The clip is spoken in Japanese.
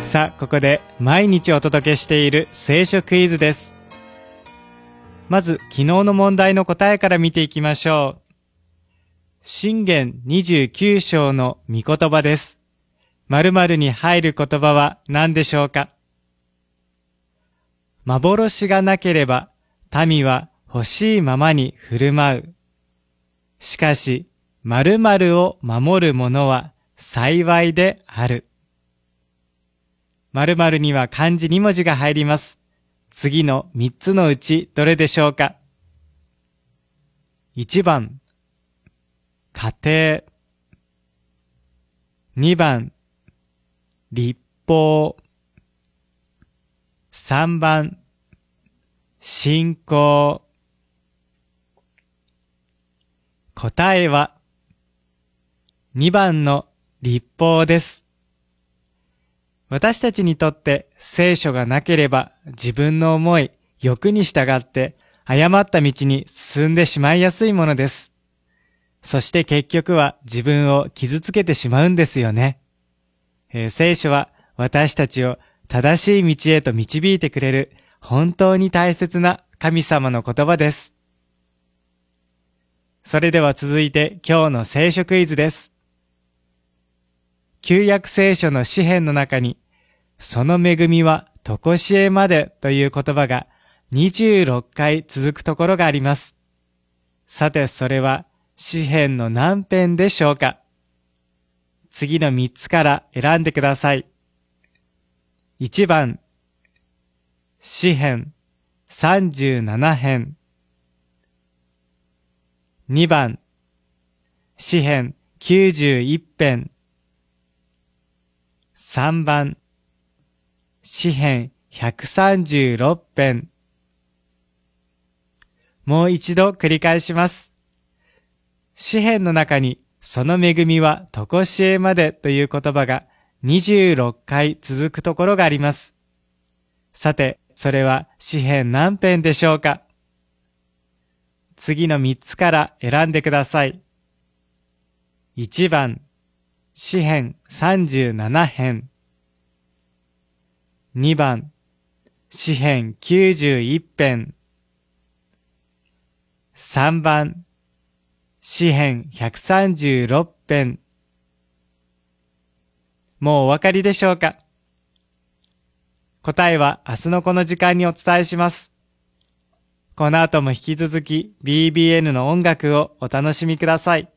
さあ、ここで毎日お届けしている聖書クイズです。まず、昨日の問題の答えから見ていきましょう。箴言29章の御言葉です。〇〇に入る言葉は何でしょうか？幻がなければ民は欲しいままに振る舞う。しかし、〇〇を守る者は幸いである。〇〇には漢字2文字が入ります。次の3つのうちどれでしょうか？ 1 番、家庭。2番、立法。3番、信仰。答えは2番の立法です。私たちにとって聖書がなければ自分の思い、欲に従って誤った道に進んでしまいやすいものです。そして結局は自分を傷つけてしまうんですよね。聖書は私たちを正しい道へと導いてくれる本当に大切な神様の言葉です。それでは続いて今日の聖書クイズです。旧約聖書の詩編の中に、その恵みはとこしえまでという言葉が26回続くところがあります。さてそれは詩編の何編でしょうか？次の3つから選んでください。1番、詩編37編。2番、詩編91編。3番、詩編136編。もう一度繰り返します。詩編の中に、その恵みはとこしえまでという言葉が26回続くところがあります。さて、それは詩編何編でしょうか？次の3つから選んでください。1番、詩編37編。2番、詩編91編。3番、詩編136編。もうお分かりでしょうか？答えは明日のこの時間にお伝えします。この後も引き続き BBN の音楽をお楽しみください。